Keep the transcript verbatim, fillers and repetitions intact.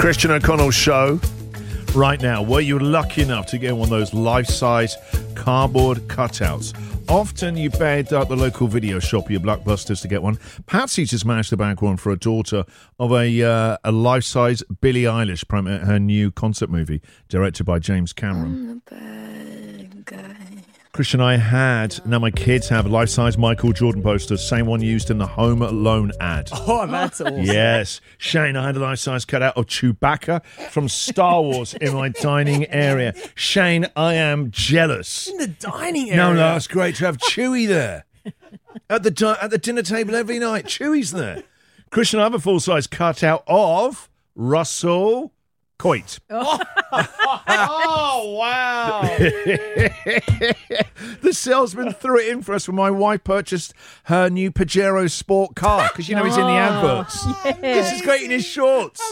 Christian O'Connell show. Right now, were you lucky enough to get one of those life-size cardboard cutouts? Often you begged at the local video shop or your Blockbusters to get one. Patsy just managed to bag one for a daughter of a uh, a life-size Billie Eilish, promoting her new concert movie, directed by James Cameron. I'm the bad guy. Christian, I had, now my kids have life-size Michael Jordan posters, same one used in the Home Alone ad. Oh, that's awesome. Yes. Shane, I had a life-size cutout of Chewbacca from Star Wars in my dining area. Shane, I am jealous. In the dining area. No, no, it's great to have Chewie there. At the di- at the dinner table every night, Chewie's there. Christian, I have a full-size cutout of Russell Coit. Oh, wow. The salesman threw it in for us when my wife purchased her new Pajero sport car, because, you know, he's in the adverts. Yes. This is great in his shorts.